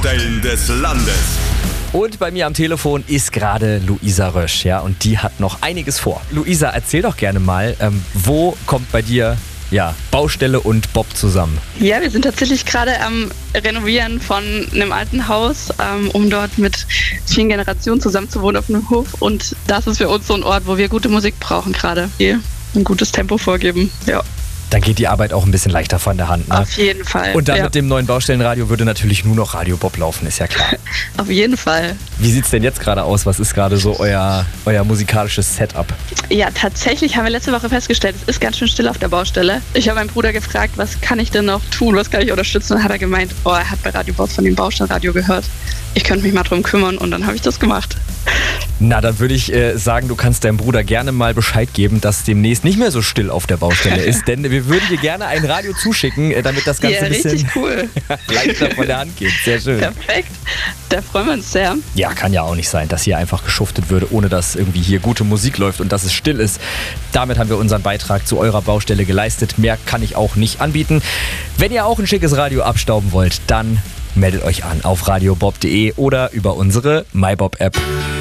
Baustellen des Landes. Und bei mir am Telefon ist gerade Luisa Rösch, ja, und die hat noch einiges vor. Luisa, erzähl doch gerne mal, wo kommt bei dir Baustelle und Bob zusammen? Ja, wir sind tatsächlich gerade am Renovieren von einem alten Haus, um dort mit vielen Generationen zusammenzuwohnen auf einem Hof. Und das ist für uns so ein Ort, wo wir gute Musik brauchen gerade. Hier ein gutes Tempo vorgeben, ja. Dann geht die Arbeit auch ein bisschen leichter von der Hand, ne? Auf jeden Fall. Und dann ja. mit dem neuen Baustellenradio würde natürlich nur noch Radio Bob laufen, ist ja klar. Auf jeden Fall. Wie sieht's denn jetzt gerade aus? Was ist gerade so euer musikalisches Setup? Ja, tatsächlich haben wir letzte Woche festgestellt, es ist ganz schön still auf der Baustelle. Ich habe meinen Bruder gefragt, was kann ich denn noch tun, was kann ich unterstützen? Und dann hat er gemeint, er hat bei Radio Bob von dem Baustellenradio gehört. Ich könnte mich mal drum kümmern und dann habe ich das gemacht. Na, dann würde ich sagen, du kannst deinem Bruder gerne mal Bescheid geben, dass demnächst nicht mehr so still auf der Baustelle ist, denn wir würden dir gerne ein Radio zuschicken, damit das Ganze ein bisschen richtig cool. leichter von der Hand geht. Sehr schön. Perfekt, da freuen wir uns sehr. Ja, kann ja auch nicht sein, dass hier einfach geschuftet würde, ohne dass irgendwie hier gute Musik läuft und dass es still ist. Damit haben wir unseren Beitrag zu eurer Baustelle geleistet. Mehr kann ich auch nicht anbieten. Wenn ihr auch ein schickes Radio abstauben wollt, dann meldet euch an auf radiobob.de oder über unsere MyBob-App.